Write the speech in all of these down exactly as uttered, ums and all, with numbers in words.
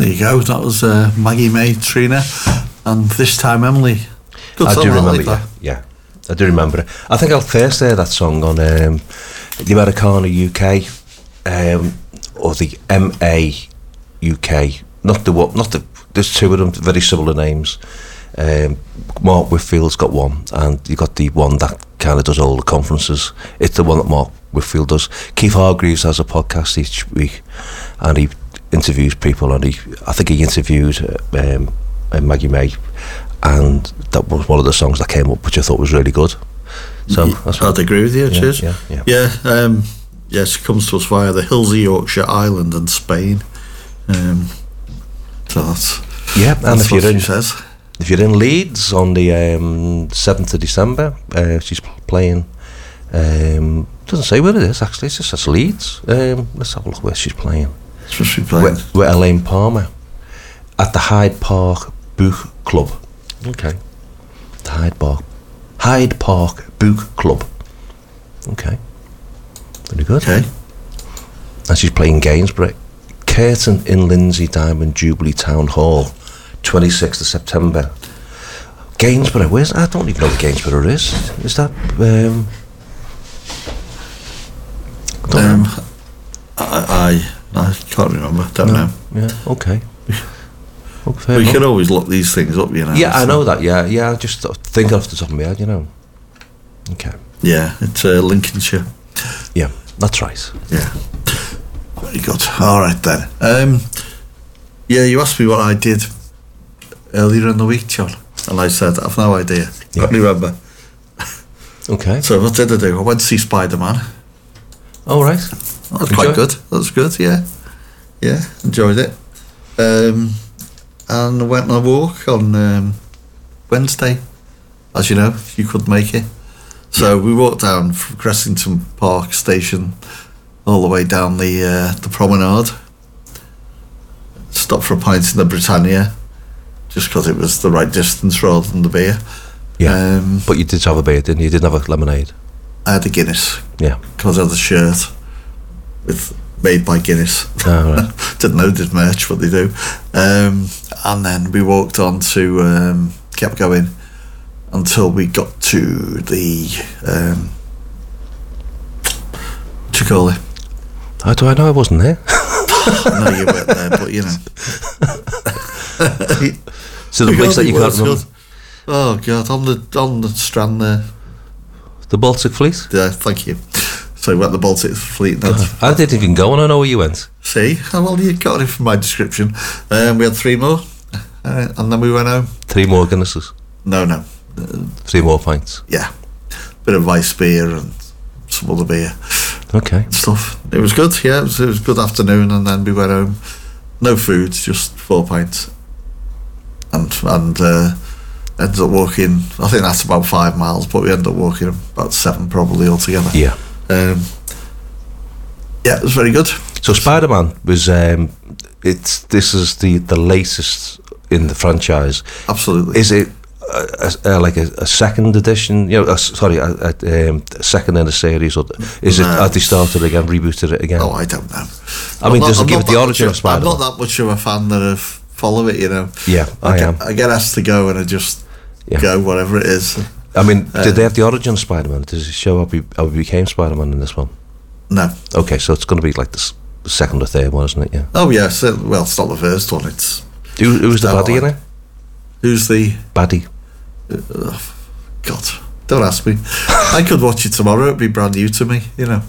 There you go. That was uh, Maggie May, Trina, and this time Emily. Good I song, do remember, like yeah, yeah. I do remember it. I think I'll first hear that song on um, the Americana U K, um, or the M A U K. Not the what? Not the. There's two of them, very similar names. Um, Mark Whitfield's got one, and you got the one that kind of does all the conferences. It's the one that Mark Whitfield does. Keith Hargreaves has a podcast each week, and he interviews people. And he, I think he interviewed um, Maggie May, and that was one of the songs that came up, which I thought was really good. So yeah, that's I'd agree with you. Yeah, cheers. Yeah, yeah. Yeah, um, yeah. She comes to us via the hills of Yorkshire, Ireland, and Spain. Um, so that's yeah. And that's if you're what in, she says. if you're in Leeds on the um, seventh of December, uh, she's playing. Um, doesn't say where it is actually. It just says Leeds. Um, let's have a look where she's playing. That's what she's playing. With, with Elaine Palmer at the Hyde Park Book Club. Okay. The Hyde Park Hyde Park Book Club. Okay. Very good. Okay. And she's playing Gainsborough. Curtain in Lindsay Diamond Jubilee Town Hall, twenty-sixth of September. Gainsborough, where's I don't even know where Gainsborough is. Is that um I don't Um, know. I, I I can't remember. Don't No. know. Yeah, okay. Okay, fair We enough. can always look these things up, you know. Yeah, I so- know that. Yeah, yeah. I just th- think off the top of my head, you know. Okay. Yeah, it's uh, Lincolnshire. Yeah, that's right. Yeah. Very good. All right then. Um, yeah, you asked me what I did earlier in the week, John, and I said I've no idea. Yeah. Can't remember. Okay. So what did I do? I went to see Spider-Man. All right. That was Enjoy quite it? good. That was good. Yeah, yeah, enjoyed it. Um, and I went on a walk on um, Wednesday. As you know, you couldn't make it. So we walked down from Cressington Park Station all the way down the uh, the promenade. Stopped for a pint in the Britannia, just because it was the right distance rather than the beer. Yeah. Um, But you did have a beer, didn't you? You didn't have a lemonade. I had a Guinness Yeah. because I had a shirt with made by Guinness. Oh, right. Didn't know did merch, but they do. Um, and then we walked on to, um, kept going until we got to the, um, what do you call it? How do I know I wasn't there? No, you weren't there, but you know. So the place that you can't remember, Oh God, on the on the strand there. the Baltic Fleet. Yeah, thank you. So we went the Baltic Fleet. That's, I didn't even go, and I know where you went. see, oh, well, you got it from my description. Um, we had three more, uh, and then we went home. Three more Guinnesses, No, no, three more pints. yeah, bit of ice beer and some other beer Okay. and stuff. It was good. Yeah, it was, it was a good afternoon, and then we went home. No food, just four pints, and and uh, ended up walking. I think that's about five miles, but we ended up walking about seven probably altogether. Yeah. Um, yeah, it was very good. So Spider-Man was. Um, it's this is the the latest in the franchise. Absolutely. Is it a, a, like a, a second edition? You know, a, sorry, a, a, um, a second in a series, or is it? No. Have they started again, rebooted it again? Oh, I don't know. I mean, I'm does not- it give I'm it the not that origin much of of- I'm Spider-Man? not that much of a fan that I follow it, you know. Yeah, I, I, am. get, I get asked to go and I just Yeah. go, whatever it is. I mean, Uh, did they have the origin of Spider-Man? Does it show how he, how he became Spider-Man in this one? No. Okay, so it's going to be like the s- second or third one, isn't it? Yeah. Oh, yes. Yeah, so, well, it's not the first one. It's Who, who was the That baddie in one. it? who's the Baddie. uh, God? Don't ask me. I could watch it tomorrow. It'd be brand new to me, you know.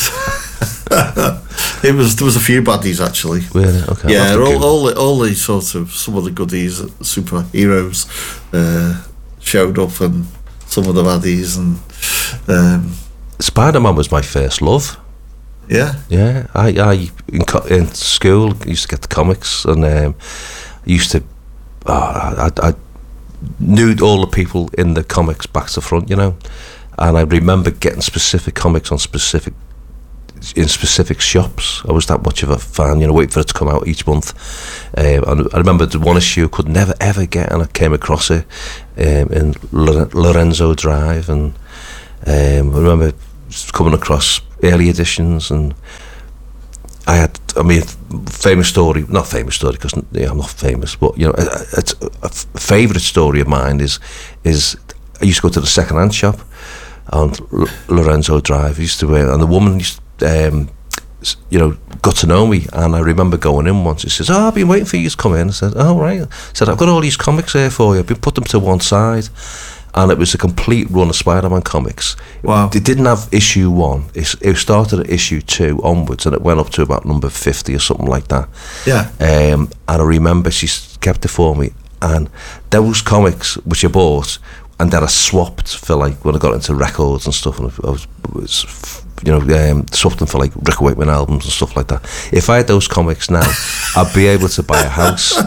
It was there was a few baddies actually. Really? Okay. Yeah, I'll have to all, Google. all the all the sort of some of the goodies, superheroes, uh, showed up, and some of the baddies, and um, Spider-Man was my first love. yeah, Yeah, I, I in, co- in school I used to get the comics, and um, I used to, uh, I, I knew all the people in the comics back to front, you know, and I remember getting specific comics on specific, in specific shops. I was that much of a fan, you know, waiting for it to come out each month. Um, and I remember the one issue I could never ever get, and I came across it um, in Lore- Lorenzo Drive, and um, I remember coming across early editions, and I had, I mean, famous story, not famous story because yeah, I'm not famous, but you know, it's a, a favourite story of mine is is I used to go to the second-hand shop on L- Lorenzo Drive. I used to, uh, and the woman used, to, um, you know, got to know me, and I remember going in once. She says, "Oh, I've been waiting for you to come in." I said, "Oh, right." I said, "I've got all these comics here for you. I've been put them to one side." And it was a complete run of Spider-Man comics. Wow. It didn't have issue one. It, it started at issue two onwards, and it went up to about number fifty or something like that. Yeah. Um, and I remember she kept it for me. And those comics, which I bought, and then I swapped for, like, when I got into records and stuff, and I was, was you know, um, swapped them for, like, Rick Wakeman albums and stuff like that. If I had those comics now, I'd be able to buy a house.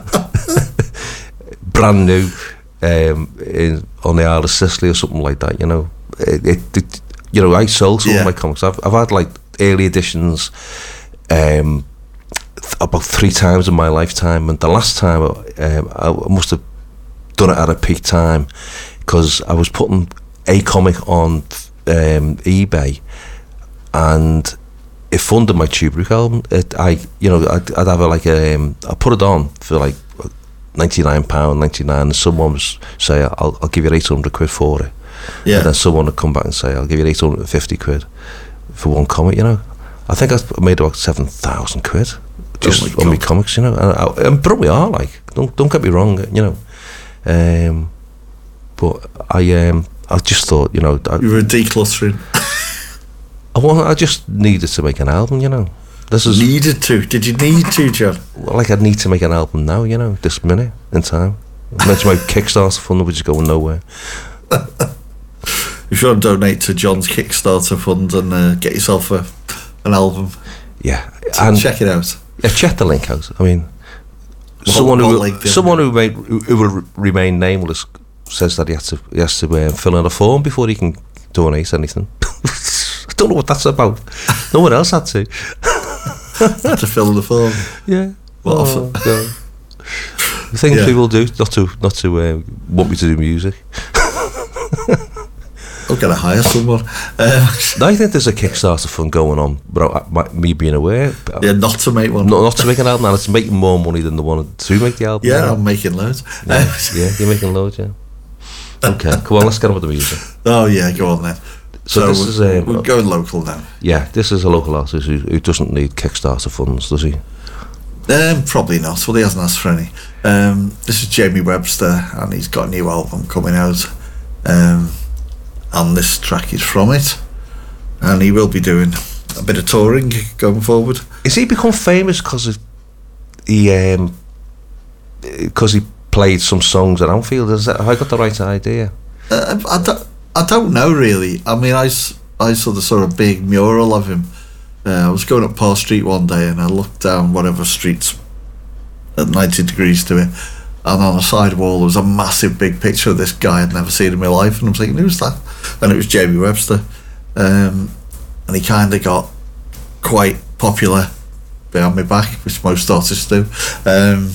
Brand new. Um, in, on the Isle of Sicily or something like that, you know. It, it, it you know, I sold some yeah. of my comics. I've, I've had like early editions um, th- about three times in my lifetime, and the last time um, I must have done it at a peak time because I was putting a comic on um, eBay, and it funded my Tubric album. It, I, you know, I'd, I'd have a, like a, um, I put it on for like ninety-nine pounds ninety-nine, and someone was say, I'll, I'll give you eight hundred quid for it. Yeah. And then someone would come back and say, I'll give you eight hundred fifty quid for one comic, you know. I think I made about seven thousand quid just oh my on my comics, you know. And, I, and probably are, like, don't don't get me wrong, you know. Um, but I um, I just thought, you know, I, you were decluttering. I want, I just needed to make an album, you know. This is needed to. Did you need to, John? Like, I'd need to make an album now, you know, this minute in time. I mentioned my Kickstarter fund, which is going nowhere. You should donate to John's Kickstarter fund and uh, get yourself a, an album. Yeah, so and check it out. Yeah, check the link out. I mean, what, someone who what someone who, made, who, who will remain nameless says that he has to he has to uh, fill in a form before he can donate anything. I don't know what that's about. No one else had to. Had to fill in the form. Yeah. What oh, God. The things yeah. people do not to not to uh, want me to do music. I'll get to hire someone. Um, I think there's a Kickstarter fund going on without me being aware. Yeah, not to make one. Not, not to make an album, and it's making more money than the one to make the album. Yeah, I'm making loads. Yeah, um, yeah you're making loads, yeah. Okay, come on, let's get on with the music. Oh, yeah, go on then. So, so this is um, we're going local now. Yeah, this is a local artist who, who doesn't need Kickstarter funds, does he? Um, probably not. Well, he hasn't asked for any. Um, this is Jamie Webster, and he's got a new album coming out. Um, and this track is from it. And he will be doing a bit of touring going forward. Is he become famous because of he um because he played some songs at Anfield? Is that, have I got the right idea? Uh, I don't. I don't know really. I mean, I, I saw the sort of big mural of him. Uh, I was going up Paul Street one day and I looked down whatever streets at ninety degrees to it, and on the side wall there was a massive big picture of this guy I'd never seen in my life, and I'm thinking, who's that? And it was Jamie Webster. Um, and he kind of got quite popular behind my back, which most artists do. Um,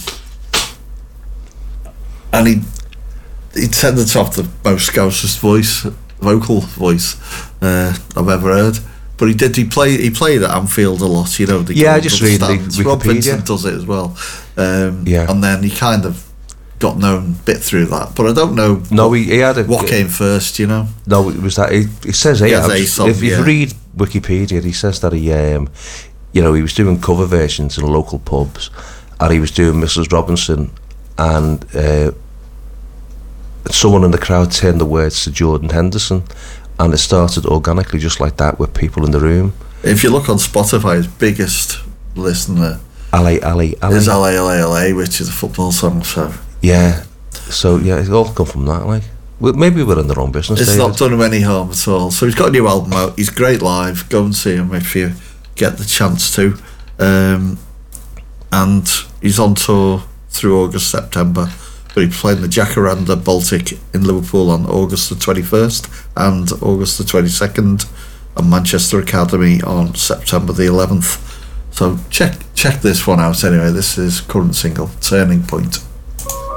and he he tended to have the most Scousest voice, vocal voice uh, I've ever heard. But he did. He played. He played at Anfield a lot. You know. Yeah, I just read the Wikipedia. Rob Vincent does it as well. Um, yeah. And then he kind of got known a bit through that. But I don't know. No, he, he had a, what came first. You know. No, it was that. It, it says here. He song, if you yeah. read Wikipedia, he says that he, um, you know, he was doing cover versions in local pubs, and he was doing Missus Robinson, and uh, someone in the crowd turned the words to Jordan Henderson. And it started organically, just like that, with people in the room. If you look on Spotify, his biggest listener L A, L A, L A. is L A, L A, L A, which is a football song. So yeah, so yeah, it all come from that. Like, well, maybe we're in the wrong business. It's David. not done him any harm at all. So he's got a new album out. He's great live. Go and see him if you get the chance to. Um, and he's on tour through August, September. But he's playing the Jacaranda Baltic in Liverpool on August the twenty-first and August the twenty-second, and Manchester Academy on September the eleventh. So check check this one out anyway. This is current single, Turning Point.